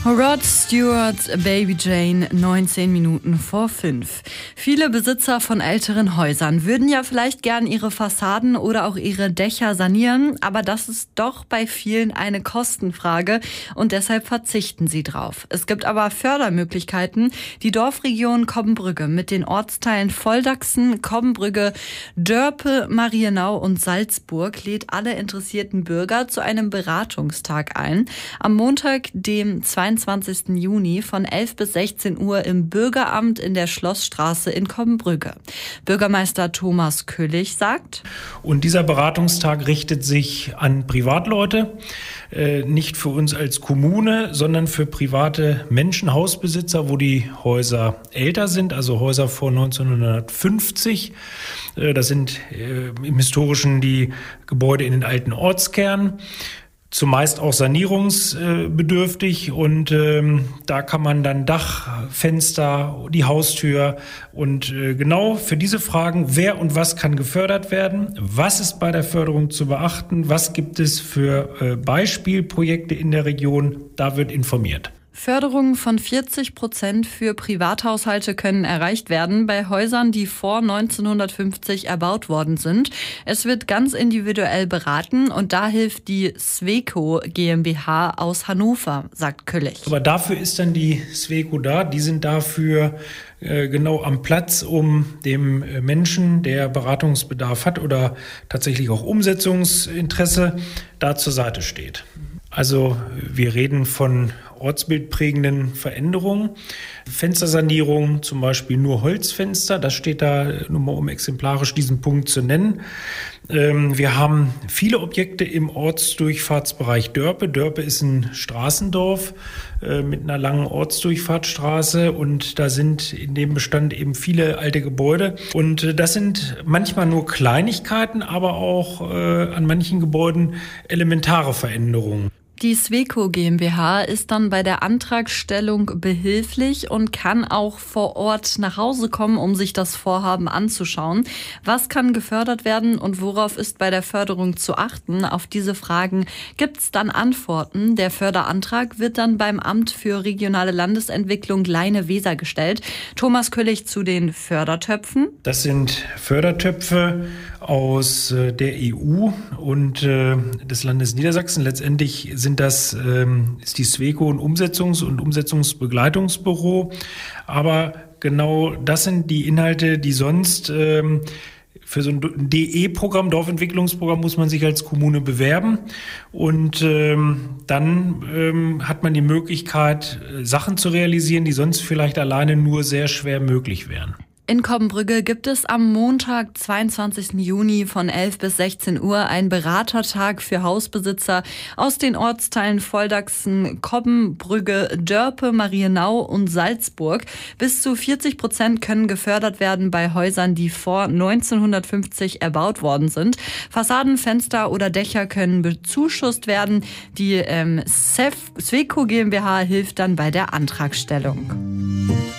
Rod Stewart, Baby Jane, 19 Minuten vor 5. Viele Besitzer von älteren Häusern würden ja vielleicht gern ihre Fassaden oder auch ihre Dächer sanieren, aber das ist doch bei vielen eine Kostenfrage und deshalb verzichten sie drauf. Es gibt aber Fördermöglichkeiten. Die Dorfregion Cobbenbrügge mit den Ortsteilen Volldaxen, Cobbenbrügge, Dörpe, Marienau und Salzburg lädt alle interessierten Bürger zu einem Beratungstag ein. Am Montag, dem 22. Juni von 11 bis 16 Uhr im Bürgeramt in der Schlossstraße in Cobbenbrügge. Bürgermeister Thomas Köllig sagt: Und dieser Beratungstag richtet sich an Privatleute, nicht für uns als Kommune, sondern für private Menschen, Hausbesitzer, wo die Häuser älter sind, also Häuser vor 1950. Das sind im Historischen die Gebäude in den alten Ortskernen. Zumeist auch sanierungsbedürftig und da kann man dann Dach, Fenster, die Haustür und genau für diese Fragen, wer und was kann gefördert werden, was ist bei der Förderung zu beachten, was gibt es für Beispielprojekte in der Region, da wird informiert. Förderungen von 40% für Privathaushalte können erreicht werden bei Häusern, die vor 1950 erbaut worden sind. Es wird ganz individuell beraten und da hilft die Sweco GmbH aus Hannover, sagt Köllig. Aber dafür ist dann die Sweco da. Die sind dafür genau am Platz, um dem Menschen, der Beratungsbedarf hat oder tatsächlich auch Umsetzungsinteresse, da zur Seite steht. Also wir reden von ortsbildprägenden Veränderungen. Fenstersanierung, zum Beispiel nur Holzfenster, das steht da nur mal, um exemplarisch diesen Punkt zu nennen. Wir haben viele Objekte im Ortsdurchfahrtsbereich Dörpe. Dörpe ist ein Straßendorf mit einer langen Ortsdurchfahrtsstraße und da sind in dem Bestand eben viele alte Gebäude. Und das sind manchmal nur Kleinigkeiten, aber auch an manchen Gebäuden elementare Veränderungen. Die Sweco GmbH ist dann bei der Antragstellung behilflich und kann auch vor Ort nach Hause kommen, um sich das Vorhaben anzuschauen. Was kann gefördert werden und worauf ist bei der Förderung zu achten? Auf diese Fragen gibt es dann Antworten. Der Förderantrag wird dann beim Amt für regionale Landesentwicklung Leine-Weser gestellt. Thomas Köllig zu den Fördertöpfen. Das sind Fördertöpfe aus der EU und des Landes Niedersachsen. Letztendlich ist die Sweco ein Umsetzungsbegleitungsbüro. Aber genau das sind die Inhalte, die sonst für so ein DE-Programm, Dorfentwicklungsprogramm, muss man sich als Kommune bewerben. Und dann hat man die Möglichkeit, Sachen zu realisieren, die sonst vielleicht alleine nur sehr schwer möglich wären. In Cobbenbrügge gibt es am Montag, 22. Juni von 11 bis 16 Uhr einen Beratertag für Hausbesitzer aus den Ortsteilen Volldaxen, Cobbenbrügge, Dörpe, Marienau und Salzburg. Bis zu 40% können gefördert werden bei Häusern, die vor 1950 erbaut worden sind. Fassaden, Fenster oder Dächer können bezuschusst werden. Die Sweco GmbH hilft dann bei der Antragstellung.